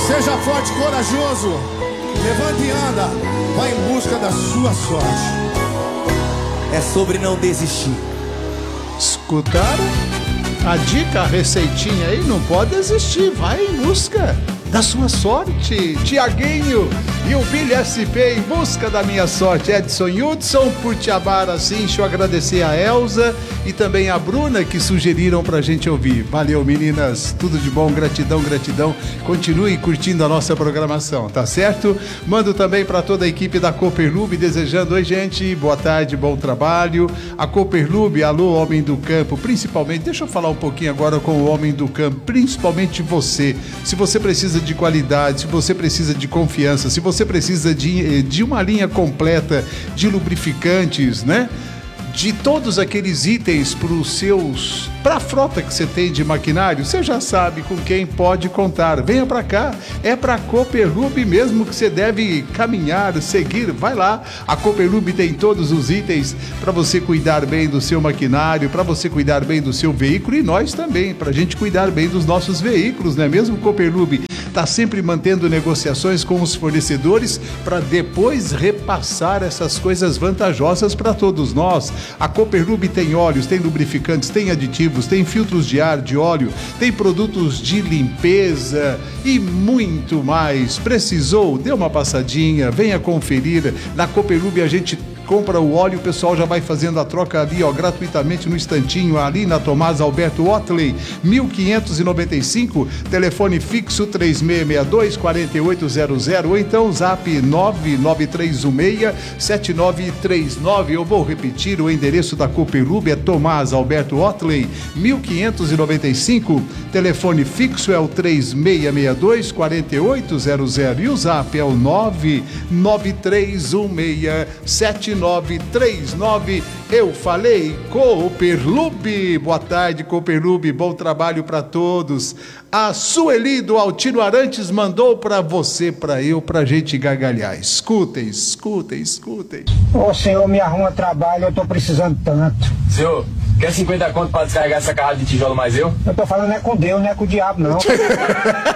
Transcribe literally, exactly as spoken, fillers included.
Seja forte e corajoso. Levante e anda. Vai em busca da sua sorte. É sobre não desistir. Escutaram? A dica, a receitinha aí, não pode desistir. Vai em busca da sua sorte. Tiaguinho e o Billy S P em busca da minha sorte. Edson Hudson por Tiabara, assim. Deixa eu agradecer a Elza e também a Bruna que sugeriram pra gente ouvir. Valeu, meninas. Tudo de bom. Gratidão, gratidão. Continue curtindo a nossa programação, tá certo? Mando também pra toda a equipe da Cooperlube desejando, oi gente, boa tarde, bom trabalho. A Cooperlube, alô, homem do campo, principalmente, deixa eu falar um pouquinho agora com o homem do campo, principalmente você. Se você precisa de qualidade, se você precisa de confiança, se você precisa de, de uma linha completa de lubrificantes, né? De todos aqueles itens para os seus, para a frota que você tem de maquinário, você já sabe com quem pode contar. Venha para cá, é para a Cooperlube mesmo que você deve caminhar, seguir. Vai lá, a Cooperlube tem todos os itens para você cuidar bem do seu maquinário, para você cuidar bem do seu veículo e nós também, para a gente cuidar bem dos nossos veículos, não é mesmo? Cooperlube está sempre mantendo negociações com os fornecedores para depois repassar essas coisas vantajosas para todos nós. A Cooperlube tem óleos, tem lubrificantes, tem aditivos, tem filtros de ar, de óleo, tem produtos de limpeza e muito mais. Precisou? Dê uma passadinha, venha conferir. Na Cooperlube a gente compra o óleo, o pessoal já vai fazendo a troca ali, ó, gratuitamente no instantinho, ali na Tomás Alberto Otley, mil quinhentos e noventa e cinco, telefone fixo três seis seis dois, quatro oito zero zero, ou então zap nove nove três um seis, sete nove três nove. Eu vou repetir, o endereço da Cooperlube é Tomás Alberto Otley, mil quinhentos e noventa e cinco, telefone fixo é o três seis seis dois, quatro oito zero zero e o zap é o nove nove três um seis, sete nove três nove. Eu falei Cooperlube. Boa tarde, Cooperlube, bom trabalho para todos. A Sueli do Altino Arantes mandou para você, para eu, pra gente gargalhar. Escutem, escutem, escutem. Ô senhor, me arruma trabalho, eu tô precisando tanto. Senhor, quer cinquenta conto para descarregar essa carrada de tijolo mais eu? Eu tô falando não é com Deus, não é com o diabo não.